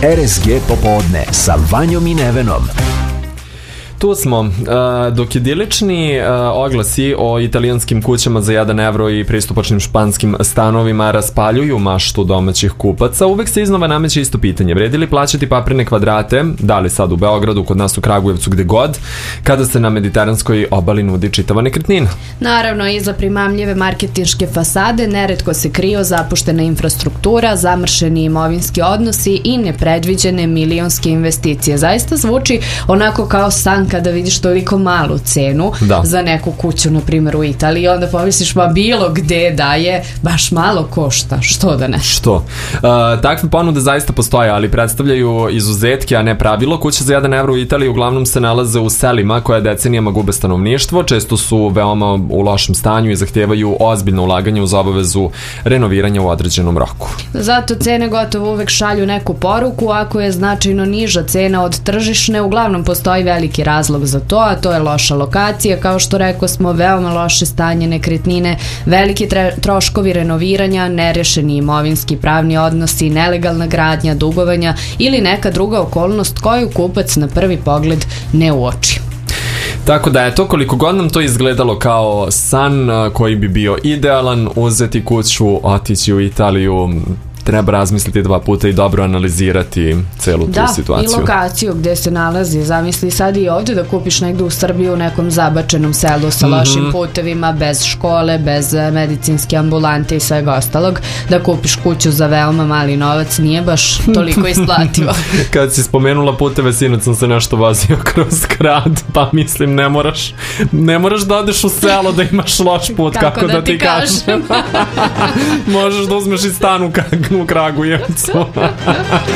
RSG popodne sa Vanjom i Nevenom. Tu smo. Dok idilični oglasi o italijanskim kućama za 1 evro i pristupačnim španskim stanovima raspaljuju maštu domaćih kupaca, uvek se iznova nameće isto pitanje. Vredi li plaćati paprene kvadrate, da li sad u Beogradu, kod nas u Kragujevcu, gde god, kada se na mediteranskoj obali nudi čitava nekretnina? Naravno, iza primamljive marketinške fasade neretko se kriju zapuštena infrastruktura, zamršeni imovinski odnosi i nepredviđene milionske investicije. Zaista zvuči onako kao san kada vidiš toliko malu cenu za neku kuću, na primjer u Italiji, onda pomisliš, ma bilo gde da je, baš malo košta, što da ne? Što? Takve ponude zaista postoje, ali predstavljaju izuzetke, a ne pravilo. Kuće za 1 evro u Italiji uglavnom se nalaze u selima koja decenijama gube stanovništvo, često su veoma u lošem stanju i zahtijevaju ozbiljno ulaganje uz obavezu renoviranja u određenom roku. Zato cene gotovo uvek šalju neku poruku, ako je značajno niža cena od tržišne, uglavnom postoji veliki razlog za to, a to je loša lokacija, kao što rekao smo, veoma loše stanje nekretnine, veliki troškovi renoviranja, nerešeni imovinski pravni odnosi, nelegalna gradnja, dugovanja ili neka druga okolnost koju kupac na prvi pogled ne uoči. Tako da eto, koliko god nam to izgledalo kao san koji bi bio idealan, uzeti kuću, otići u Italiju, treba razmisliti 2 puta i dobro analizirati celu tu situaciju. Da, i lokaciju gde se nalazi. Zamisli sad i ovdje da kupiš negdje u Srbiji u nekom zabačenom selu sa lošim putevima, bez škole, bez medicinske ambulante i svega ostalog, da kupiš kuću za veoma mali novac nije baš toliko isplativo. Kad si spomenula puteve, sinoć sam se nešto vozio kroz grad, pa mislim ne moraš da odeš u selo da imaš loš put, kako da ti kažem. Možeš da uzmeš i stan u Kragujevcu.